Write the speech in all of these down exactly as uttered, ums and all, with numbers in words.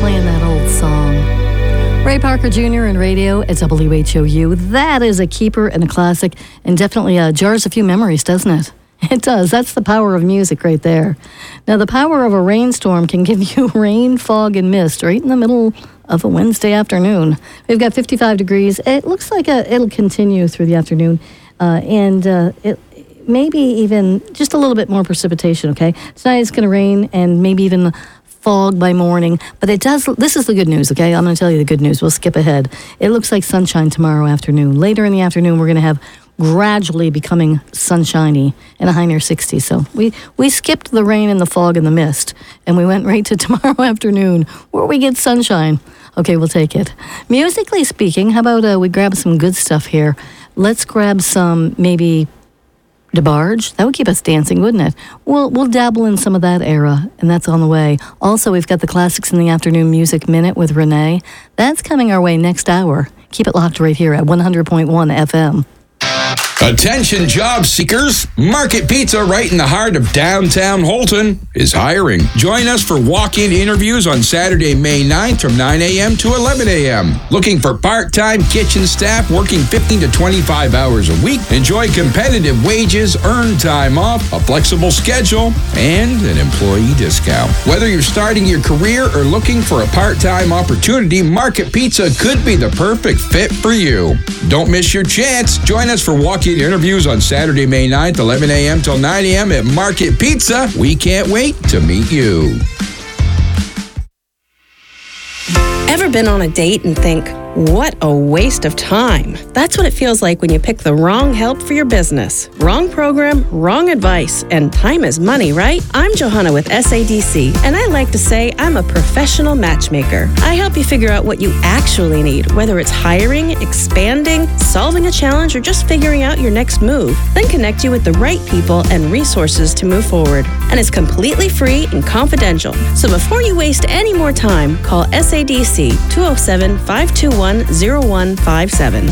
playing that old song. Ray Parker Junior and radio at W H O U. That is a keeper and a classic, and definitely uh, jars a few memories, doesn't it? It does. That's the power of music right there. Now, the power of a rainstorm can give you rain, fog, and mist right in the middle of a Wednesday afternoon. We've got fifty-five degrees. It looks like a, it'll continue through the afternoon, uh, and uh, it maybe even just a little bit more precipitation, okay? Tonight it's going to rain and maybe even fog by morning, but it does, this is the good news, okay? I'm going to tell you the good news. We'll skip ahead. It looks like sunshine tomorrow afternoon. Later in the afternoon, we're going to have gradually becoming sunshiny and a high near sixty. So we, we skipped the rain and the fog and the mist, and we went right to tomorrow afternoon where we get sunshine. Okay, we'll take it. Musically speaking, how about uh, we grab some good stuff here? Let's grab some maybe DeBarge. That would keep us dancing, wouldn't it? We'll, we'll dabble in some of that era, and that's on the way. Also, we've got the Classics in the Afternoon Music Minute with Renee. That's coming our way next hour. Keep it locked right here at one hundred point one F M. Attention job seekers, Market Pizza right in the heart of downtown Holton is hiring. Join us for walk-in interviews on Saturday, May ninth from nine a.m. to eleven a.m. Looking for part-time kitchen staff working fifteen to twenty-five hours a week. Enjoy competitive wages, earned time off, a flexible schedule, and an employee discount. Whether you're starting your career or looking for a part-time opportunity, Market Pizza could be the perfect fit for you. Don't miss your chance. Join us for walk-in interviews on Saturday, May ninth, eleven a.m. till nine a.m. at Market Pizza. We can't wait to meet you. Ever been on a date and think, what a waste of time? That's what it feels like when you pick the wrong help for your business. Wrong program, wrong advice, and time is money, right? I'm Johanna with S A D C, and I like to say I'm a professional matchmaker. I help you figure out what you actually need, whether it's hiring, expanding, solving a challenge, or just figuring out your next move. Then connect you with the right people and resources to move forward. And it's completely free and confidential. So before you waste any more time, call S A D C two oh seven, five two one, oh one five seven.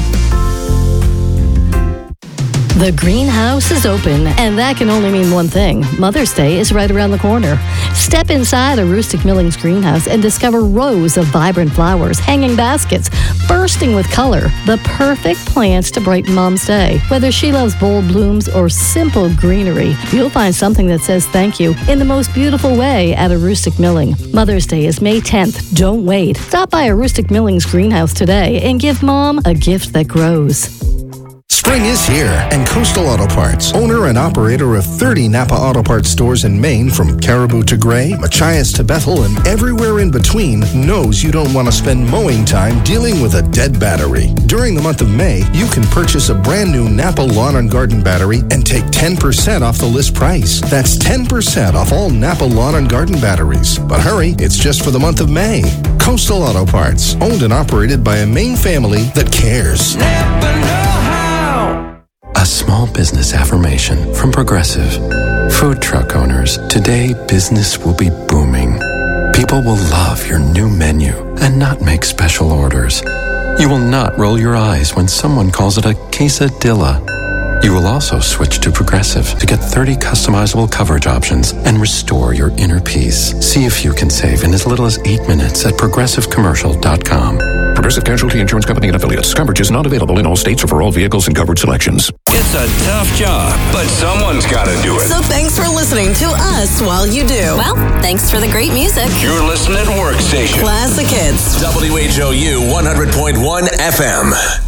The greenhouse is open, and that can only mean one thing. Mother's Day is right around the corner. Step inside a Rustic Millings greenhouse and discover rows of vibrant flowers, hanging baskets, bursting with color. The perfect plants to brighten Mom's day. Whether she loves bold blooms or simple greenery, you'll find something that says thank you in the most beautiful way at a Rustic Milling. Mother's Day is May tenth. Don't wait. Stop by a Rustic Millings greenhouse today and give Mom a gift that grows. Spring is here, and Coastal Auto Parts, owner and operator of thirty Napa Auto Parts stores in Maine, from Caribou to Gray, Machias to Bethel, and everywhere in between, knows you don't want to spend mowing time dealing with a dead battery. During the month of May, you can purchase a brand new Napa Lawn and Garden battery and take ten percent off the list price. That's ten percent off all Napa Lawn and Garden batteries. But hurry, it's just for the month of May. Coastal Auto Parts, owned and operated by a Maine family that cares. Napa know-how. A small business affirmation from Progressive. Food truck owners, today business will be booming. People will love your new menu and not make special orders. You will not roll your eyes when someone calls it a quesadilla. You will also switch to Progressive to get thirty customizable coverage options and restore your inner peace. See if you can save in as little as eight minutes at progressive commercial dot com. Progressive Casualty Insurance Company and Affiliates. Coverage is not available in all states or for all vehicles and coverage selections. It's a tough job, but someone's got to do it. So thanks for listening to us while you do. Well, thanks for the great music. You're listening at Workstation. Classic Hits. W H O U one hundred point one F M.